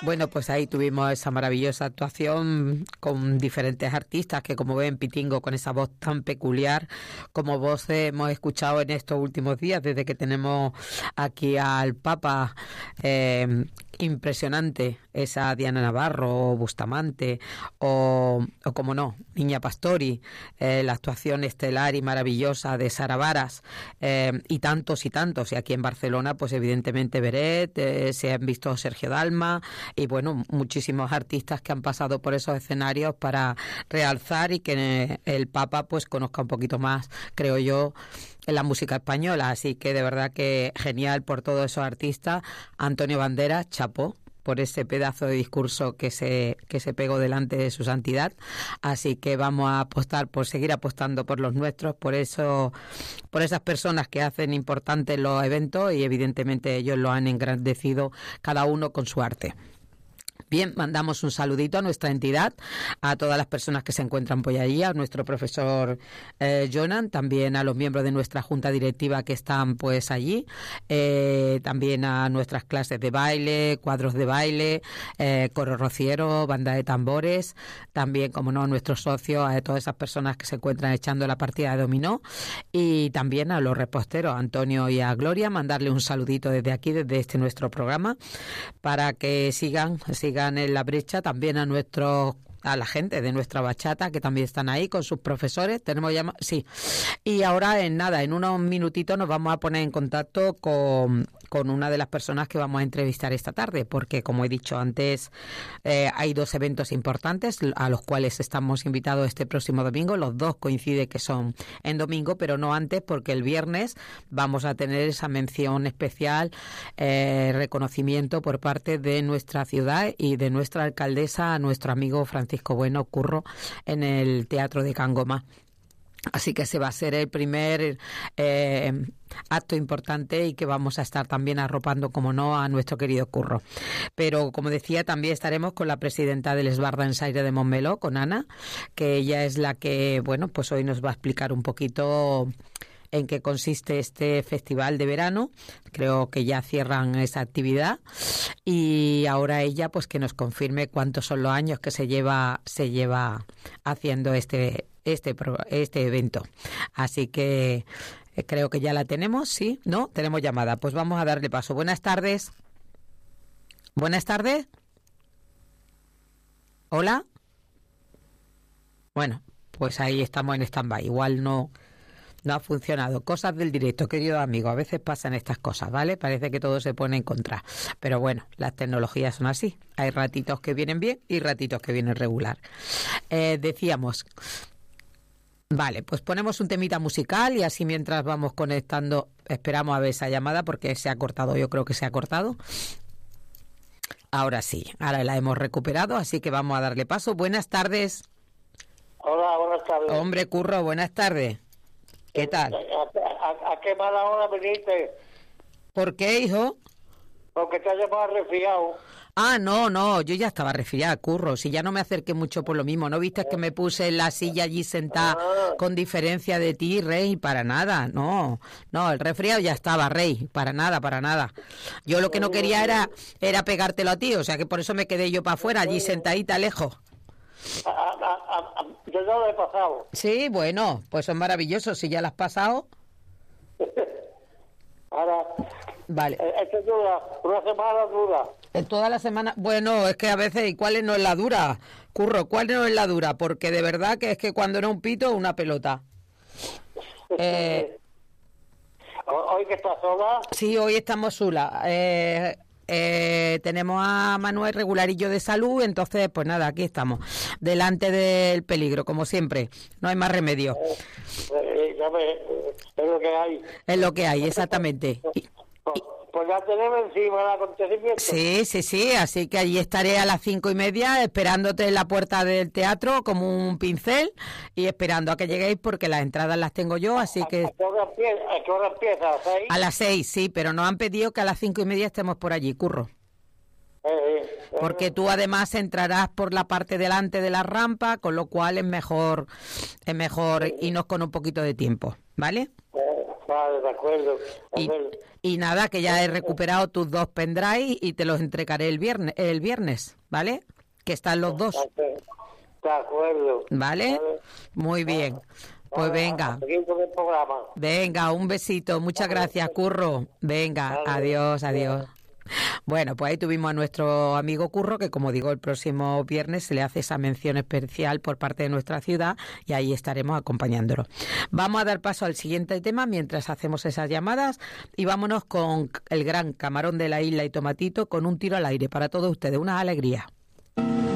Bueno, pues ahí tuvimos esa maravillosa actuación con diferentes artistas que, como ven, Pitingo, con esa voz tan peculiar, como voz hemos escuchado en estos últimos días, desde que tenemos aquí al Papa, impresionante, esa Diana Navarro, o Bustamante, o como no, Niña Pastori, la actuación estelar y maravillosa de Sara Varas, y tantos, y aquí en Barcelona, pues evidentemente Beret, se han visto Sergio Dalma, y bueno, muchísimos artistas que han pasado por esos escenarios para realzar y que el Papa pues conozca un poquito más, creo yo, en la música española. Así que de verdad que genial por todos esos artistas. Antonio Banderas, chapó por ese pedazo de discurso que se pegó delante de su santidad. Así que vamos a apostar por seguir apostando por los nuestros, por eso, por esas personas que hacen importantes los eventos, y evidentemente ellos lo han engrandecido cada uno con su arte. Bien, mandamos un saludito a nuestra entidad, a todas las personas que se encuentran por allí, a nuestro profesor Jonan, también a los miembros de nuestra junta directiva que están pues allí, también a nuestras clases de baile, cuadros de baile, coro rociero, banda de tambores, también, como no, a nuestros socios, a todas esas personas que se encuentran echando la partida de dominó, y también a los reposteros, a Antonio y a Gloria, mandarle un saludito desde aquí, desde este nuestro programa, para que sigan en la brecha, también a la gente de nuestra bachata que también están ahí con sus profesores. Tenemos sí. Y ahora en unos minutitos nos vamos a poner en contacto con una de las personas que vamos a entrevistar esta tarde, porque como he dicho antes, hay dos eventos importantes a los cuales estamos invitados este próximo domingo. Los dos coincide que son en domingo, pero no antes, porque el viernes vamos a tener esa mención especial, reconocimiento por parte de nuestra ciudad y de nuestra alcaldesa a nuestro amigo Francisco Bueno Curro en el Teatro de Can Goma. Así que ese va a ser el primer acto importante, y que vamos a estar también arropando, como no, a nuestro querido Curro. Pero, como decía, también estaremos con la presidenta del Esbarda Ensaire de Montmeló, con Ana, que ella es la que, bueno, pues hoy nos va a explicar un poquito en qué consiste este festival de verano. Creo que ya cierran esa actividad, y ahora ella pues que nos confirme cuántos son los años que se lleva haciendo este evento. Así que creo que ya la tenemos, ¿sí? ¿No? Tenemos llamada. Pues vamos a darle paso. Buenas tardes. Buenas tardes. Hola. Bueno, pues ahí estamos en stand-by. Igual no ha funcionado. Cosas del directo, querido amigo. A veces pasan estas cosas, ¿vale? Parece que todo se pone en contra. Pero bueno, las tecnologías son así. Hay ratitos que vienen bien y ratitos que vienen regular. Decíamos... Vale, pues ponemos un temita musical, y así mientras vamos conectando, esperamos a ver esa llamada porque se ha cortado, yo creo que se ha cortado. Ahora sí, ahora la hemos recuperado, así que vamos a darle paso. Buenas tardes. Hola, buenas tardes. Hombre, Curro, buenas tardes. ¿Qué tal? ¿A qué mala hora viniste? ¿Por qué, hijo? Porque te has llamado resfriado. Ah, no, yo ya estaba resfriada, Curro. Si ya no me acerqué mucho por lo mismo. ¿No viste que me puse en la silla allí sentada con diferencia de ti, Rey? Para nada, no, el resfriado ya estaba, Rey, para nada. Yo lo que no quería era pegártelo a ti, o sea que por eso me quedé yo para afuera, allí sentadita lejos. Yo ya lo he pasado. Sí, bueno, pues son maravillosos. Si ya lo has pasado. Ahora, vale. Esto dura, una semana dura. Toda la semana. Bueno, es que a veces, ¿y cuál no es la dura? Curro, ¿cuál no es la dura? Porque de verdad que es que cuando era un pito, una pelota. ¿Hoy que estás sola? Sí, hoy estamos sola. Tenemos a Manuel regularillo de salud, entonces pues nada, aquí estamos delante del peligro, como siempre, no hay más remedio. Es lo que hay. Es lo que hay, exactamente. Pues ya tenemos encima el acontecimiento. Sí, así que allí estaré a las 5:30 esperándote en la puerta del teatro como un pincel, y esperando a que lleguéis porque las entradas las tengo yo, así que... ¿A qué hora empieza? ¿A 6? A las 6, sí, pero nos han pedido que a las 5:30 estemos por allí, Curro. Porque tú además entrarás por la parte delante de la rampa, con lo cual es mejor irnos con un poquito de tiempo, ¿vale? Vale, de acuerdo. Y nada, que ya he recuperado tus 2 pendrive y te los entregaré el viernes, ¿vale? Que están los 2. De acuerdo. ¿Vale? Muy bien. Pues venga. Seguir con el programa. Venga, un besito. Muchas gracias, Curro. Venga, adiós. Bueno, pues ahí tuvimos a nuestro amigo Curro, que como digo, el próximo viernes se le hace esa mención especial por parte de nuestra ciudad y ahí estaremos acompañándolo. Vamos a dar paso al siguiente tema mientras hacemos esas llamadas y vámonos con el gran Camarón de la Isla y Tomatito con Un tiro al aire para todos ustedes. Una alegría.